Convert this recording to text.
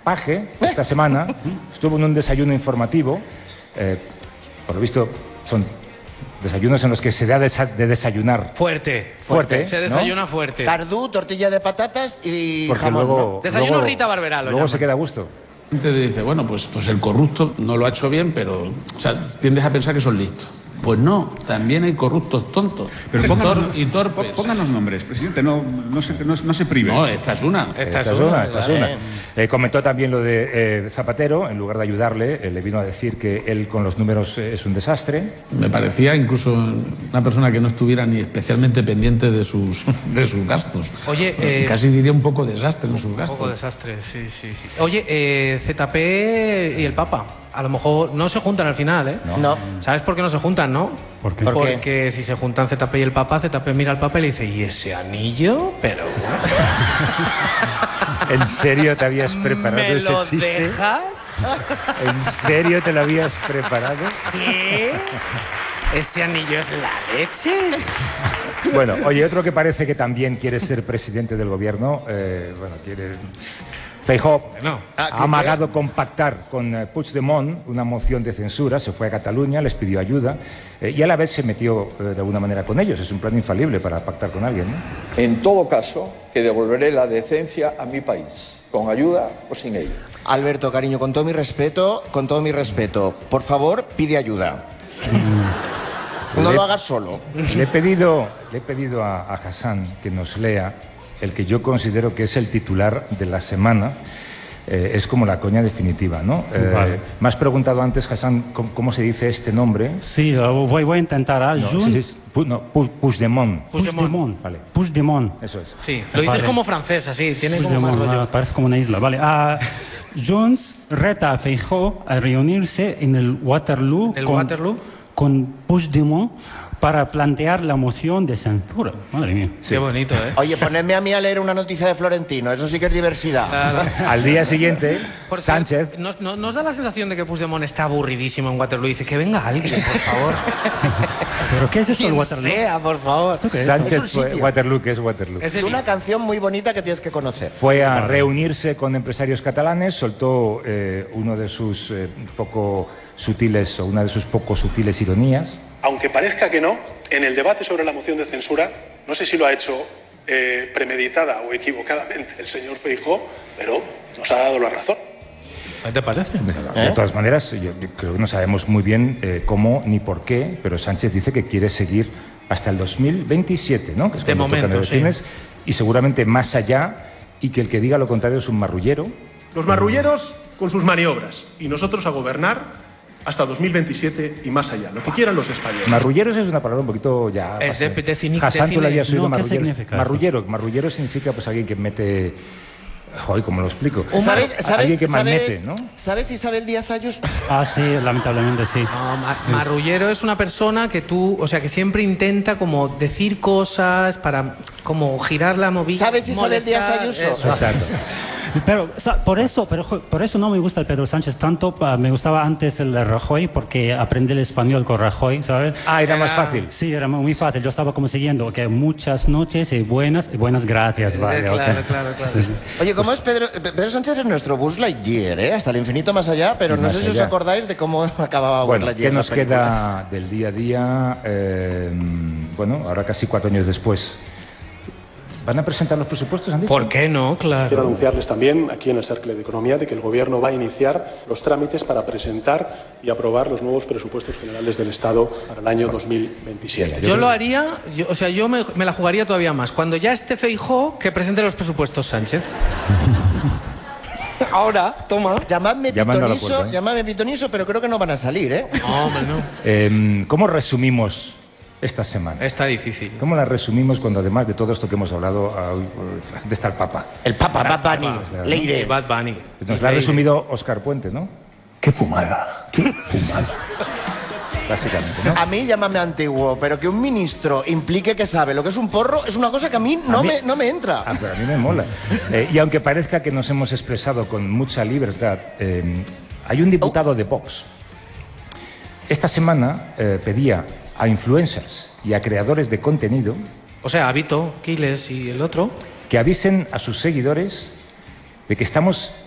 Paje, esta semana, estuvo en un desayuno informativo. Por lo visto, son desayunos en los que se da de desayunar. Fuerte. Se desayuna, ¿no? Fuerte. Cardú, tortilla de patatas y porque jamón, luego, ¿no? Desayuno Rita Barberá. Luego se queda a gusto. Te dice, bueno, pues el corrupto no lo ha hecho bien, pero tiendes a pensar que son listos. Pues no, también hay corruptos tontos. Pero y torpes. Pónganos nombres, presidente, no se prive. No, esta es una. Esta es una. Comentó también lo de Zapatero. En lugar de ayudarle, le vino a decir que él con los números es un desastre. Me parecía incluso una persona que no estuviera ni especialmente pendiente de sus gastos. Oye, casi diría un poco desastre en sus gastos. Un poco desastre, sí. Oye, ZP y el Papa. A lo mejor no se juntan al final, ¿eh? No. ¿Sabes por qué no se juntan, no? ¿Por qué? Porque si se juntan ZP y el Papa, ZP mira al Papa y le dice, ¿y ese anillo? Pero... ¿En serio te habías preparado ¿Me ese lo chiste? dejas? ¿En serio te lo habías preparado? ¿Qué? ¿Ese anillo es la leche? Bueno, oye, otro que parece que también quiere ser presidente del gobierno, Feijóo ha amagado con pactar con Puigdemont una moción de censura, se fue a Cataluña, les pidió ayuda y a la vez se metió de alguna manera con ellos. Es un plan infalible para pactar con alguien, ¿no? En todo caso, que devolveré la decencia a mi país, con ayuda o sin ella. Alberto, cariño, con todo mi respeto, por favor, pide ayuda. No lo hagas solo. Le he pedido a Hassan que nos lea el que yo considero que es el titular de la semana. Es como la coña definitiva, ¿no? Vale. Me has preguntado antes, Hassan, ¿cómo se dice este nombre? Sí, voy a intentar. Puigdemont. Vale. Puigdemont. Eso es. Sí, lo dices como francés, así, tiene como Puigdemont, más rollo. parece como una isla. Vale. Junts reta a Feijóo a reunirse en el Waterloo, con Puigdemont para plantear la moción de censura. Madre mía. Sí. Qué bonito, ¿eh? Oye, ponedme a mí a leer una noticia de Florentino, eso sí que es diversidad. Al día siguiente, Sánchez... ¿Nos da la sensación de que Puigdemont está aburridísimo en Waterloo y dice que venga alguien, por favor? ¿Pero qué es esto el Waterloo? Sea, por favor. ¿Esto qué es? Sánchez fue Waterloo, ¿qué es Waterloo? Es una canción muy bonita que tienes que conocer. Fue a reunirse con empresarios catalanes, soltó uno de sus poco sutiles ironías. Aunque parezca que no, en el debate sobre la moción de censura, no sé si lo ha hecho premeditada o equivocadamente el señor Feijóo, pero nos ha dado la razón. ¿Qué te parece? De todas maneras, yo creo que no sabemos muy bien cómo ni por qué, pero Sánchez dice que quiere seguir hasta el 2027, ¿no? Que es cuando tocan elecciones, y seguramente más allá, y que el que diga lo contrario es un marrullero. Los marrulleros con sus maniobras y nosotros a gobernar hasta 2027 y más allá, lo que quieran los españoles. Marrulleros es una palabra un poquito ya... Es de cine. Hassan, tú la habías oído, ¿Qué significa marrullero. Marrullero significa pues alguien que mete... Joder, ¿cómo lo explico? Alguien que malmete, ¿no? ¿Sabes Isabel Díaz Ayuso? Sí, lamentablemente sí. No, marrullero es una persona que que siempre intenta como decir cosas para como girar la movida. ¿Sabes Isabel Díaz Ayuso? Exacto. Pero por eso no me gusta el Pedro Sánchez tanto. Me gustaba antes el Rajoy porque aprendí el español con Rajoy, ¿sabes? Era más fácil. Sí, era muy fácil. Yo estaba como siguiendo que muchas noches y buenas gracias. Vale, claro. Sí. Oye, ¿cómo es Pedro Sánchez? Es nuestro Buzz Lightyear, ¿eh? Hasta el infinito más allá, pero no sé si os acordáis de cómo acababa Buzz Lightyear. ¿Qué nos queda del día a día? Ahora casi 4 años después. ¿Van a presentar los presupuestos, han dicho? ¿Por qué no? Claro. Quiero anunciarles también, aquí en el Cercle de Economía, de que el Gobierno va a iniciar los trámites para presentar y aprobar los nuevos presupuestos generales del Estado para el año 2027. Yo lo haría, yo me la jugaría todavía más. Cuando ya esté Feijóo, que presente los presupuestos Sánchez. Ahora, toma. Llamadme pitoniso, pero creo que no van a salir, ¿eh? No, hombre, no. ¿Cómo resumimos esta semana? Está difícil. ¿Cómo la resumimos cuando además de todo esto que hemos hablado, de está el Papa? El Papa, Bad Bunny, Leire. Bad Bunny. Nos la ha resumido Óscar Puente, ¿no? ¡Qué fumada! ¡Qué fumada! Básicamente, ¿no? A mí llámame antiguo, pero que un ministro implique que sabe lo que es un porro es una cosa que a mí no me entra. Pero a mí me mola. Y aunque parezca que nos hemos expresado con mucha libertad, hay un diputado de Vox. Esta semana pedía a influencers y a creadores de contenido... O sea, a Vito, Quiles y el otro... que avisen a sus seguidores de que estamos